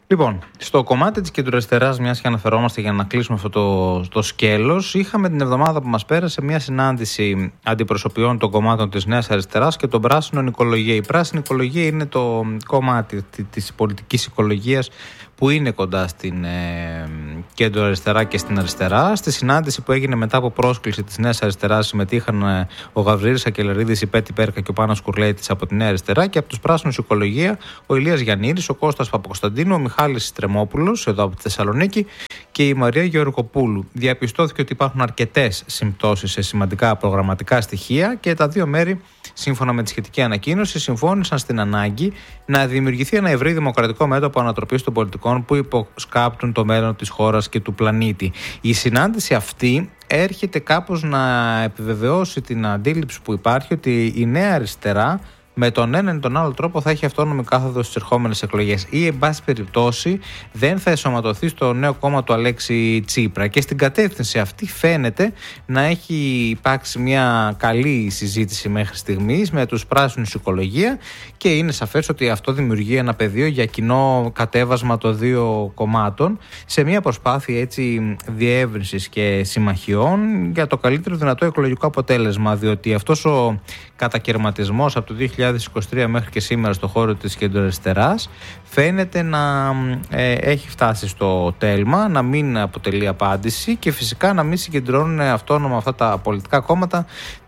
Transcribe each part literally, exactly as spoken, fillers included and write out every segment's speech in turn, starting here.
Λοιπόν, στο κομμάτι της κεντροαριστεράς, μιας και αναφερόμαστε για να κλείσουμε αυτό το, το σκέλος, είχαμε την εβδομάδα που μας πέρασε μια συνάντηση αντιπροσωπιών των κομμάτων της Νέας Αριστεράς και των Πράσινων Οικολογία. Η Πράσινη Οικολογία είναι το κομμάτι της πολιτικής οικολογίας που είναι κοντά στην ε, κέντρο αριστερά και στην αριστερά. Στη συνάντηση που έγινε μετά από πρόσκληση της Νέας Αριστεράς συμμετείχαν ε, ο Γαβρίλης Ακελαρίδης, η Πέτη Πέρκα και ο Πάνος Κουρλέτης από τη Νέα Αριστερά, και από τους Πράσινους Οικολογία ο Ηλίας Γιαννίδης, ο Κώστας Παπακοσταντίνου, ο Μιχάλης Τρεμόπουλος εδώ από τη Θεσσαλονίκη και η Μαρία Γεωργοπούλου. Διαπιστώθηκε ότι υπάρχουν αρκετές συμπτώσεις σε σημαντικά προγραμματικά στοιχεία και τα δύο μέρη, σύμφωνα με τη σχετική ανακοίνωση, συμφώνησαν στην ανάγκη να δημιουργηθεί ένα ευρύ δημοκρατικό μέτωπο ανατροπής των πολιτικών που υποσκάπτουν το μέλλον της χώρας και του πλανήτη. Η συνάντηση αυτή έρχεται κάπως να επιβεβαιώσει την αντίληψη που υπάρχει ότι η Νέα Αριστερά με τον έναν ή τον άλλο τρόπο θα έχει αυτόνομη κάθοδο στις ερχόμενες εκλογές ή, εν πάση περιπτώσει, δεν θα εσωματωθεί στο νέο κόμμα του Αλέξη Τσίπρα. Και στην κατεύθυνση αυτή φαίνεται να έχει υπάρξει μια καλή συζήτηση μέχρι στιγμής με τους Πράσινους Οικολογία και είναι σαφές ότι αυτό δημιουργεί ένα πεδίο για κοινό κατέβασμα των δύο κομμάτων σε μια προσπάθεια έτσι διεύρυνσης και συμμαχιών για το καλύτερο δυνατό εκλογικό αποτέλεσμα, διότι αυτός ο κατακαιρματισμός από το δύο χιλιάδες είκοσι τρία μέχρι και σήμερα στο χώρο της κεντροαριστεράς φαίνεται να ε, έχει φτάσει στο τέλμα, να μην αποτελεί απάντηση και φυσικά να μην συγκεντρώνουν αυτόνομα αυτά τα πολιτικά κόμματα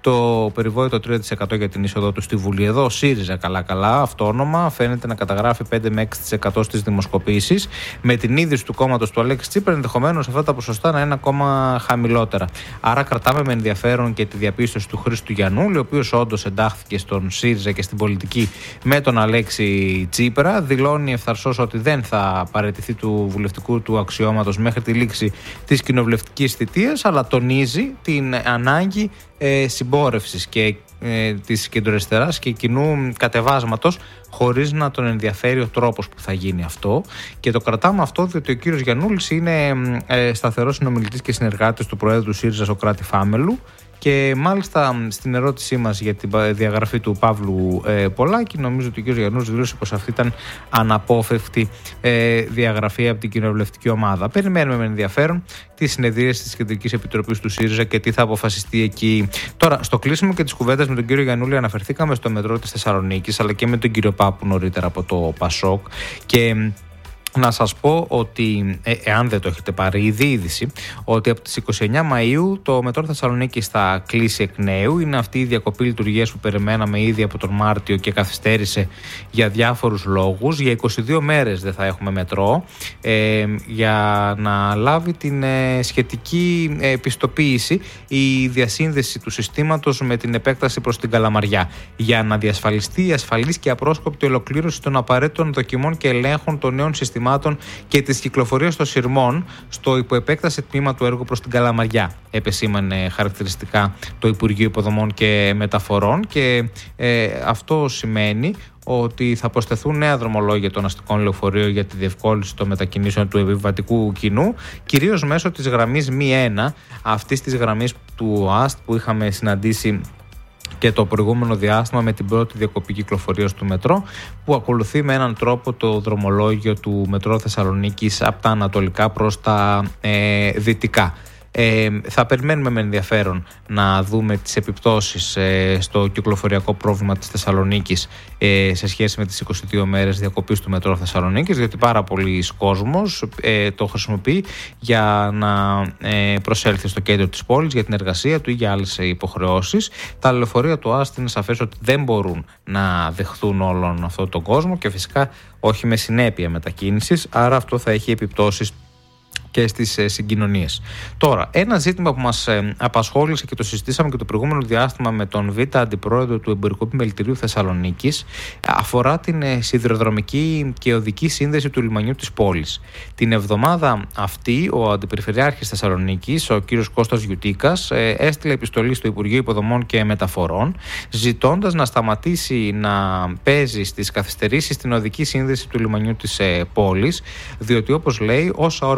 το περιβόητο τρία τοις εκατό για την είσοδό του στη Βουλή. Εδώ ο ΣΥΡΙΖΑ καλά-καλά αυτόνομα φαίνεται να καταγράφει πέντε με έξι τοις εκατό στις δημοσκοπήσεις, με την είδηση του κόμματος του Αλέξη Τσίπρα ενδεχομένως αυτά τα ποσοστά να είναι ακόμα χαμηλότερα. Άρα κρατάμε με ενδιαφέρον και τη διαπίστωση του Χρήστου Γιαννούλη, ο οποίος όντως εντάχθηκε στον ΣΥΡΙΖΑ και στην πολιτική με τον Αλέξη Τσίπρα. Δηλώνει ευθαρσώς ότι δεν θα παραιτηθεί του βουλευτικού του αξιώματος μέχρι τη λήξη της κοινοβουλευτικής θητείας, αλλά τονίζει την ανάγκη ε, συμπόρευσης και ε, της κεντροαριστεράς και κοινού κατεβάσματος, χωρίς να τον ενδιαφέρει ο τρόπος που θα γίνει αυτό. Και το κρατάμε αυτό διότι ο κύριος Γιαννούλης είναι ε, σταθερός συνομιλητής και συνεργάτης του Προέδρου του ΣΥΡΙΖΑ Σωκράτη Φάμελου. Και μάλιστα στην ερώτησή μας για τη διαγραφή του Παύλου ε, Πολάκη, νομίζω ότι ο κ. Γιαννούς δήλωσε πως αυτή ήταν αναπόφευκτη ε, διαγραφή από την κοινοβουλευτική ομάδα. Περιμένουμε με ενδιαφέρον τη συνεδρίαση της Κεντρικής Επιτροπής του ΣΥΡΙΖΑ και τι θα αποφασιστεί εκεί. Τώρα, στο κλείσιμο και της κουβέντας με τον κ. Γιαννούλη αναφερθήκαμε στο μετρό της Θεσσαλονίκης, αλλά και με τον κ. Πάπου νωρίτερα από το ΠΑΣΟΚ. Και να σας πω ότι, ε, εάν δεν το έχετε πάρει, ήδη είδηση, ότι από τις είκοσι εννέα Μαΐου το μετρό Θεσσαλονίκης θα κλείσει εκ νέου. Είναι αυτή η διακοπή λειτουργίας που περιμέναμε ήδη από τον Μάρτιο και καθυστέρησε για διάφορους λόγους. Για είκοσι δύο μέρες δεν θα έχουμε μετρό, ε, για να λάβει την ε, σχετική ε, πιστοποίηση η διασύνδεση του συστήματος με την επέκταση προς την Καλαμαριά, για να διασφαλιστεί η ασφαλής και απρόσκοπτη ολοκλήρωση των απαραίτητων δοκιμών και ελέγχων των νέων συστημάτων και της κυκλοφορίας των σειρμών στο υποεπέκταση τμήμα του έργου προς την Καλαμαριά, επεσήμανε χαρακτηριστικά το Υπουργείο Υποδομών και Μεταφορών. Και ε, αυτό σημαίνει ότι θα προσθεθούν νέα δρομολόγια των αστικών λεωφορείων για τη διευκόλυνση των μετακινήσεων του επιβατικού κοινού, κυρίως μέσω της γραμμής μη ένα, αυτής της γραμμής του ΟΑΣΤ που είχαμε συναντήσει και το προηγούμενο διάστημα με την πρώτη διακοπή κυκλοφορίας του μετρό, που ακολουθεί με έναν τρόπο το δρομολόγιο του μετρό Θεσσαλονίκης από τα ανατολικά προς τα ε, δυτικά. Ε, θα περιμένουμε με ενδιαφέρον να δούμε τις επιπτώσεις ε, στο κυκλοφοριακό πρόβλημα της Θεσσαλονίκης ε, σε σχέση με τις είκοσι δύο μέρες διακοπής του μετρό Θεσσαλονίκης, διότι πάρα πολλοί κόσμος ε, το χρησιμοποιεί για να ε, προσέλθει στο κέντρο της πόλης για την εργασία του ή για άλλες υποχρεώσεις. Τα λεωφορεία του ΑΣΤ είναι σαφές ότι δεν μπορούν να δεχθούν όλον αυτόν τον κόσμο και φυσικά όχι με συνέπεια μετακίνησης, άρα αυτό θα έχει επιπτώσεις και στις ε, συγκοινωνίες. Τώρα, ένα ζήτημα που μας ε, απασχόλησε και το συζητήσαμε και το προηγούμενο διάστημα με τον Β' Αντιπρόεδρο του Εμπορικού Επιμελητηρίου Θεσσαλονίκης αφορά την ε, σιδηροδρομική και οδική σύνδεση του λιμανιού της πόλης. Την εβδομάδα αυτή ο Αντιπεριφερειάρχης Θεσσαλονίκης, ο κ. Κώστας Γιουτίκας, ε, έστειλε επιστολή στο Υπουργείο Υποδομών και Μεταφορών ζητώντας να σταματήσει να παίζει στις καθυστερήσεις την οδική σύνδεση του λιμανιού της ε, πόλης, διότι όπως λέει όσα όργα και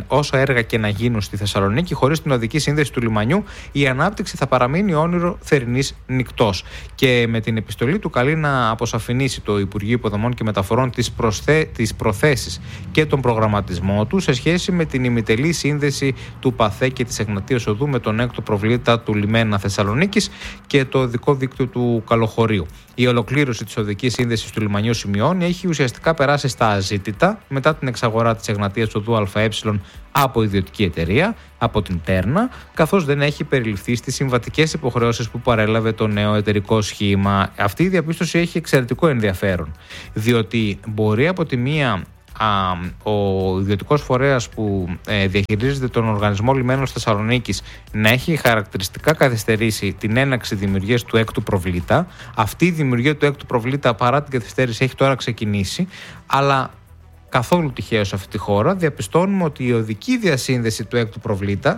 όσα έργα και να γίνουν στη Θεσσαλονίκη, χωρίς την οδική σύνδεση του λιμανιού, η ανάπτυξη θα παραμείνει όνειρο θερινής νυκτός. Και με την επιστολή του καλεί να αποσαφηνίσει το Υπουργείο Υποδομών και Μεταφορών τις, προσθέ... τις προθέσεις και τον προγραμματισμό του σε σχέση με την ημιτελή σύνδεση του ΠΑΘΕ και της Εγνατίας Οδού με τον έκτο προβλήτα του λιμένα Θεσσαλονίκης και το οδικό δίκτυο του Καλοχωρίου. Η ολοκλήρωση της οδικής σύνδεσης του λιμανιού, σημειώνει, έχει ουσιαστικά περάσει στα αζήτητα μετά την εξαγορά της Εγνατίας Οδού ΑΕ από ιδιωτική εταιρεία, από την Τέρνα, καθώς δεν έχει περιληφθεί στις συμβατικές υποχρεώσεις που παρέλαβε το νέο εταιρικό σχήμα. Αυτή η διαπίστωση έχει εξαιρετικό ενδιαφέρον, διότι μπορεί από τη μία Α, ο ιδιωτικός φορέας που ε, διαχειρίζεται τον οργανισμό λιμένων Θεσσαλονίκης να έχει χαρακτηριστικά καθυστερήσει την έναρξη δημιουργίας του έκτου προβλήτα. Αυτή η δημιουργία του έκτου προβλήτα, παρά την καθυστέρηση, έχει τώρα ξεκινήσει, αλλά καθόλου τυχαίο σε αυτή τη χώρα διαπιστώνουμε ότι η οδική διασύνδεση του έκτου προβλήτα